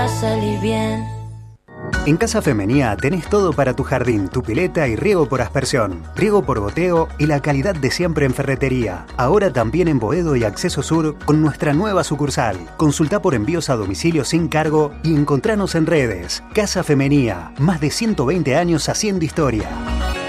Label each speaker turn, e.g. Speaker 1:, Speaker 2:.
Speaker 1: a salir bien.
Speaker 2: En Casa Femenía tenés todo para tu jardín, tu pileta y riego por aspersión, riego por goteo y la calidad de siempre en ferretería. Ahora también en Boedo y Acceso Sur con nuestra nueva sucursal. Consulta por envíos a domicilio sin cargo y encontranos en redes. Casa Femenía, más de 120 años haciendo historia.